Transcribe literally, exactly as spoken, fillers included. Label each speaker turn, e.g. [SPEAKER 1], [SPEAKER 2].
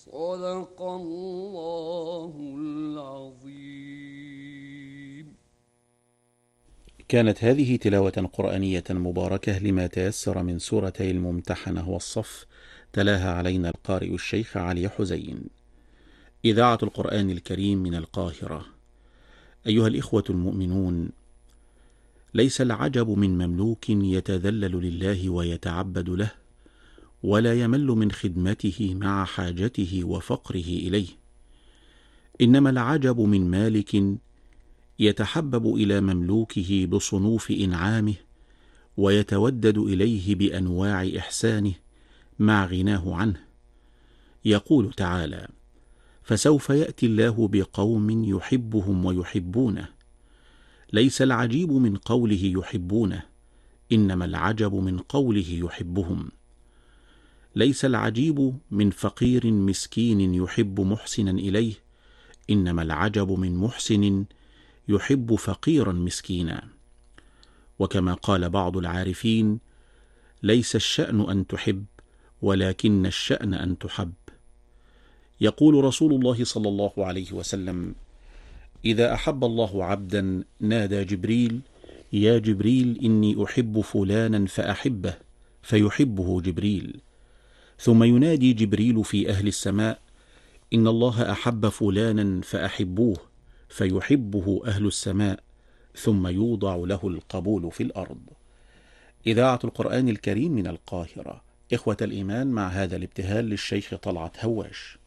[SPEAKER 1] صدق الله العظيم.
[SPEAKER 2] كانت هذه تلاوة قرآنية مباركة لما تيسر من سورتي الممتحنة والصف، تلاها علينا القارئ الشيخ علي حزين. إذاعة القرآن الكريم من القاهرة. أيها الإخوة المؤمنون، ليس العجب من مملوك يتذلل لله ويتعبد له، ولا يمل من خدمته مع حاجته وفقره إليه، إنما العجب من مالك يتحبب إلى مملوكه بصنوف إنعامه، ويتودد إليه بأنواع إحسانه مع غناه عنه. يقول تعالى: فسوف يأتي الله بقوم يحبهم ويحبونه. ليس العجيب من قوله يحبونه، إنما العجب من قوله يحبهم. ليس العجيب من فقير مسكين يحب محسنا إليه، إنما العجب من محسن يحب فقيرا مسكينا. وكما قال بعض العارفين: ليس الشأن أن تحب، ولكن الشأن أن تحب. يقول رسول الله صلى الله عليه وسلم: إذا أحب الله عبدا نادى جبريل: يا جبريل إني أحب فلانا فأحبه، فيحبه جبريل. ثم ينادي جبريل في أهل السماء: إن الله أحب فلانا فأحبوه، فيحبه أهل السماء، ثم يوضع له القبول في الأرض. إذاعة القرآن الكريم من القاهرة. إخوة الإيمان، مع هذا الابتهال للشيخ طلعت هواش.